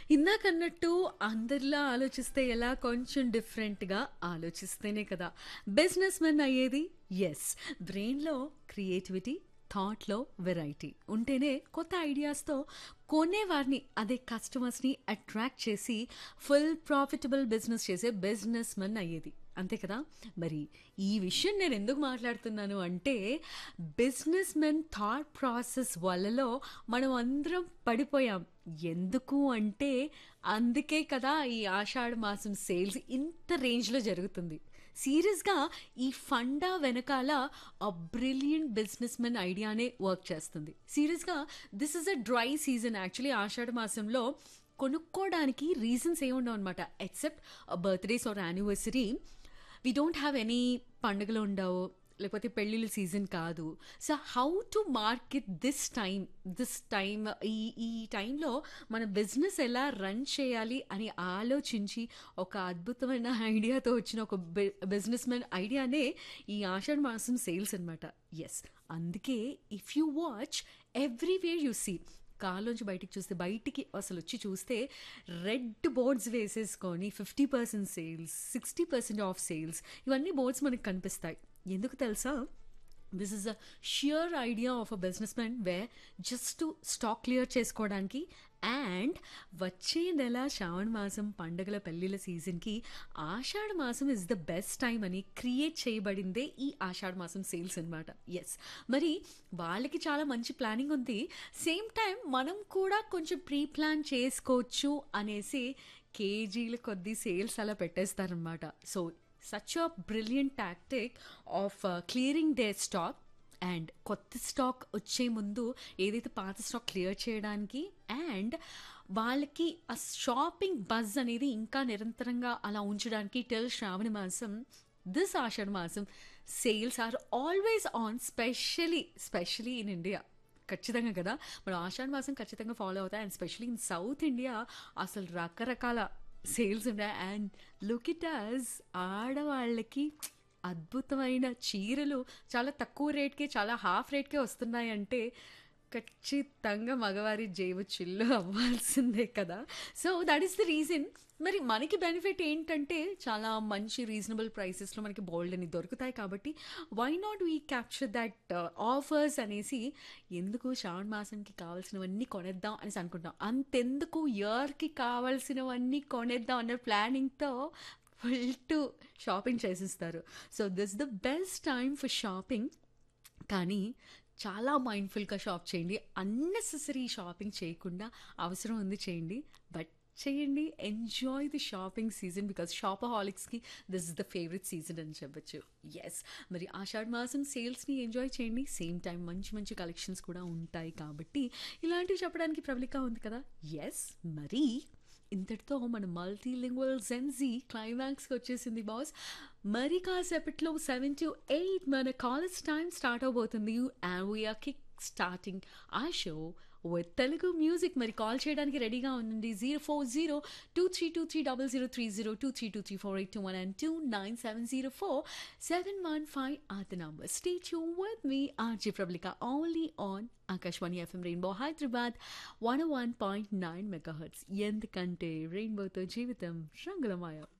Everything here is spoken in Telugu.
ఇందాకన్నట్టు అందరిలా ఆలోచిస్తే ఎలా కొంచెం డిఫరెంట్‌గా ఆలోచిస్తేనే కదా బిజినెస్ మెన్ అయ్యేది. యెస్. బ్రెయిన్‌లో క్రియేటివిటీ, థాట్‌లో వెరైటీ ఉంటేనే కొత్త ఐడియాస్‌తో కొనేవారిని అదే కస్టమర్స్‌ని అట్రాక్ట్ చేసి ఫుల్ ప్రాఫిటబుల్ బిజినెస్ చేసే బిజినెస్ మెన్ అయ్యేది. అంతే కదా! మరి ఈ విషయం నేను ఎందుకు మాట్లాడుతున్నాను అంటే బిజినెస్ మెన్ థాట్ ప్రాసెస్ వలలో మనం అందరం పడిపోయాం. ఎందుకు అంటే అందుకే కదా ఈ ఆషాఢ మాసం సేల్స్ ఇంత రేంజ్‌లో జరుగుతుంది. సీరియస్‌గా ఈ ఫండా వెనకాల బ్రిలియంట్ బిజినెస్ మెన్ ఐడియానే వర్క్ చేస్తుంది. సీరియస్‌గా this is a dry season actually ఆషాఢ మాసంలో కొనుక్కోవడానికి reasons ఏముండవనమాట. Except birthdays are anniversary. We don't have any పండుగలు ఉండవు. లేకపోతే పెళ్ళిళ్ళ సీజన్ కాదు. So how to market this time ఈ టైంలో మన బిజినెస్ ఎలా రన్ చేయాలి అని ఆలోచించి ఒక అద్భుతమైన ఐడియాతో వచ్చిన ఒక బిజినెస్ మెన్ ఐడియానే ఈ ఆషాఢ మాసం సేల్స్ అనమాట. ఎస్. అందుకే if you watch everywhere you see కాలోంచి బయటికి చూస్తే బయటికి అసలు వచ్చి చూస్తే రెడ్ బోర్డ్స్ వేసేసుకొని 50% సేల్స్, 60% ఆఫ్ సేల్స్ ఇవన్నీ బోర్డ్స్ మనకు కనిపిస్తాయి. ఎందుకు తెలుసా? This is a sure idea of a business man way just to stock clear చేసుకోవడానికి అండ్ వచ్చే నెల శ్రావణ మాసం పండుగల పెళ్ళిళ్ళ సీజన్కి ఆషాఢ మాసం ఇస్ ద బెస్ట్ టైం అని క్రియేట్ చేయబడిందే ఈ ఆషాఢ మాసం సేల్స్ అనమాట. ఎస్. మరి వాళ్ళకి చాలా మంచి ప్లానింగ్ ఉంది. సేమ్ టైం మనం కూడా కొంచెం ప్రీ ప్లాన్ చేసుకోవచ్చు అనేసి కేజీల కొద్దీ సేల్స్ అలా పెట్టేస్తారనమాట. So such a brilliant tactic of clearing their stock and కొత్త స్టాక్ వచ్చే ముందు ఏదైతే పాత స్టాక్ క్లియర్ చేయడానికి అండ్ వాళ్ళకి ఆ షాపింగ్ బజ్ అనేది ఇంకా నిరంతరంగా అలా ఉంచడానికి టిల్ శ్రావణ మాసం దిస్ ఆషాఢ మాసం sales are always on specially in India. ఖచ్చితంగా కదా మనం ఆషాఢ మాసం ఖచ్చితంగా ఫాలో అవుతాయి and specially in south India అసలు రకరకాల సేల్స్ ఉన్నాయి. అండ్ లుక్ ఇట్ అస్ ఆడవాళ్ళకి అద్భుతమైన చీరలు చాలా తక్కువ రేట్కే చాలా హాఫ్ రేట్కే వస్తున్నాయంటే ఖచ్చితంగా మగవారి జేబు చిల్లు అవ్వాల్సిందే కదా. So that is the reason. మరి మనకి బెనిఫిట్ ఏంటంటే చాలా మంచి రీజనబుల్ ప్రైసెస్లో మనకి బోల్డ్ అని దొరుకుతాయి కాబట్టి why not we capture that offers అనేసి ఎందుకు శ్రావణ మాసంకి కావాల్సినవన్నీ కొనేద్దాం అనేసి అనుకుంటాం. అంతెందుకు ఇయర్కి కావాల్సినవన్నీ కొనేద్దాం అన్న ప్లానింగ్తో ఫుల్ టు షాపింగ్ చేసిస్తారు. So this the best time for shopping. కానీ చాలా మైండ్ఫుల్గా షాప్ చేయండి. అన్నెసెసరీ షాపింగ్ చేయకుండా అవసరం ఉంది చేయండి, బట్ చేయండి. Enjoy the shopping season because షాపహాలిక్స్కి this is the favourite season అని చెప్పచ్చు. ఎస్. మరి ఆషాఢ మాసం సేల్స్ని ఎంజాయ్ చేయండి. సేమ్ టైం మంచి మంచి కలెక్షన్స్ కూడా ఉంటాయి కాబట్టి ఇలాంటివి చెప్పడానికి ప్రబలిక ఉంది కదా. ఎస్. మరి ఇంతటితో మన మల్టీలింగ్వల్ జెన్జీ క్లైమాక్స్కి వచ్చేసింది బాస్. మరి కాసేపట్లో 7 to 8 మన కాలేజ్ టైం స్టార్ట్ అవబోతుంది అండ్ వీఆర్ కిక్ స్టార్టింగ్ ఆ షో విత్ తెలుగు మ్యూజిక్. మరి కాల్ చేయడానికి రెడీగా ఉండండి. 04023230030 23234821 and 29704715 are the numbers. Stay tuned with me, RJ Prablika, only on Akashwani FM Rainbow Hyderabad 101.9 MHz. ఎందుకంటే రెయిన్బోతో జీవితం రంగులమయం.